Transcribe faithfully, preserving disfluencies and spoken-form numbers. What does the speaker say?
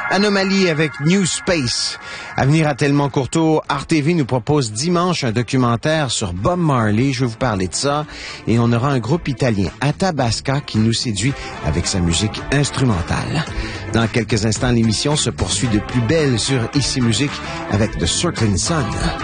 Anomalie avec New Space. À venir à Tellement Courteau, Art T V nous propose dimanche un documentaire sur Bob Marley. Je vais vous parler de ça. Et on aura un groupe italien, Athabasca, qui nous séduit avec sa musique instrumentale. Dans quelques instants, l'émission se poursuit de plus belle sur Ici Musique avec The Circling Sun.